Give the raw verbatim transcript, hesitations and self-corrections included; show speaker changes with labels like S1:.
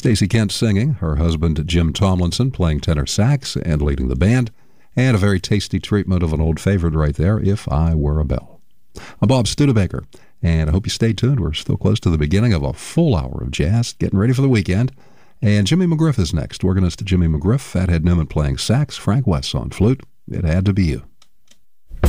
S1: Stacey Kent singing, her husband Jim Tomlinson playing tenor sax and leading the band, and a very tasty treatment of an old favorite right there, If I Were a Bell. I'm Bob Studebaker, and I hope you stay tuned. We're still close to the beginning of a full hour of jazz, getting ready for the weekend. And Jimmy McGriff is next. Organist Jimmy McGriff, Fathead Newman playing sax, Frank West on flute. It Had to Be You.